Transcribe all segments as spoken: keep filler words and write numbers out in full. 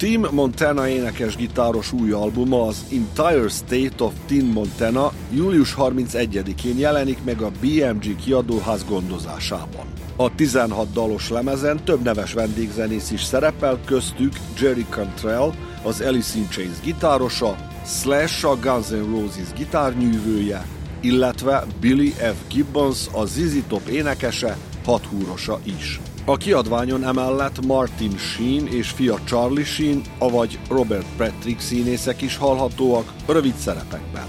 Tim Montana énekes-gitáros új albuma, az Entire State of Tim Montana július harmincegyedikén jelenik meg a bé em gé kiadóház gondozásában. A tizenhat dalos lemezen több neves vendégzenész is szerepel, köztük Jerry Cantrell, az Alice in Chains gitárosa, Slash, a Guns N' Roses gitárnyűvője, illetve Billy F. Gibbons, a zé zé Top énekese, hathúrosa is. A kiadványon emellett Martin Sheen és fia Charlie Sheen, avagy Robert Patrick színészek is hallhatóak rövid szerepekben.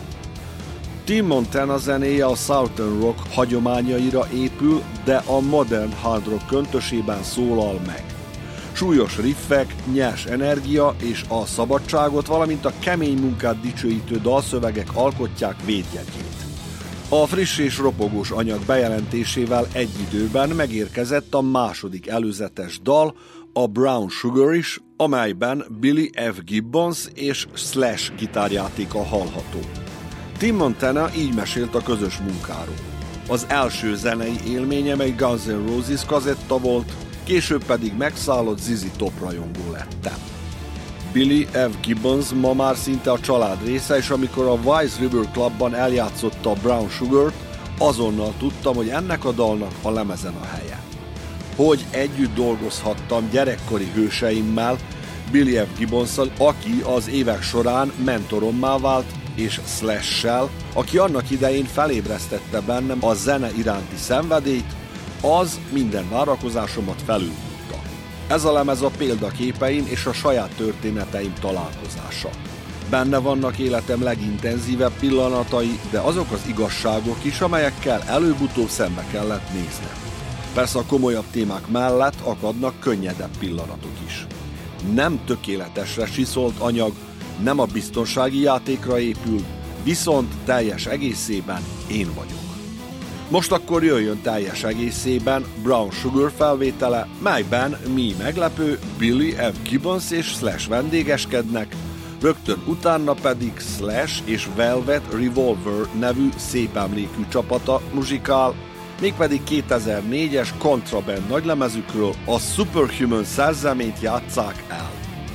Tim Montana zenéje a Southern Rock hagyományaira épül, de a modern hard rock köntösében szólal meg. Súlyos riffek, nyers energia és a szabadságot, valamint a kemény munkát dicsőítő dalszövegek alkotják védjegyét. A friss és ropogós anyag bejelentésével egy időben megérkezett a második előzetes dal, a Brown Sugar is, amelyben Billy F. Gibbons és Slash gitárjátéka hallható. Tim Montana így mesélt a közös munkáról. Az első zenei élményem egy Guns N' Roses kazetta volt, később pedig megszállott zé zé Top rajongó lettem. Billy F. Gibbons ma már szinte a család része, és amikor a Wise River Clubban eljátszotta a Brown Sugar-t, azonnal tudtam, hogy ennek a dalnak a lemezen a helye. Hogy együtt dolgozhattam gyerekkori hőseimmel, Billy F. Gibbonsszal, aki az évek során mentorommá vált, és Slash-sel, aki annak idején felébresztette bennem a zene iránti szenvedélyt, az minden várakozásomat felülmúlta. Ez a lemez a példaképeim és a saját történeteim találkozása. Benne vannak életem legintenzívebb pillanatai, de azok az igazságok is, amelyekkel előbb-utóbb szembe kellett néznem. Persze a komolyabb témák mellett akadnak könnyedebb pillanatok is. Nem tökéletesre siszolt anyag, nem a biztonsági játékra épül, viszont teljes egészében én vagyok. Most akkor jöjjön teljes egészében Brown Sugar felvétele, melyben mi meglepő, Billy F. Gibbons és Slash vendégeskednek, rögtön utána pedig Slash és Velvet Revolver nevű szép emlékű csapata muzsikál, mégpedig kétezer-négyes Contraband nagylemezükről a Superhuman szerzeményt játsszák el.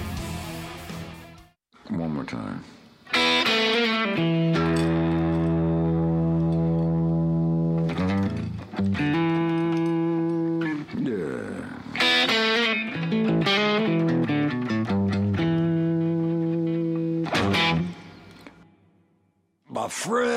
One more time. My friend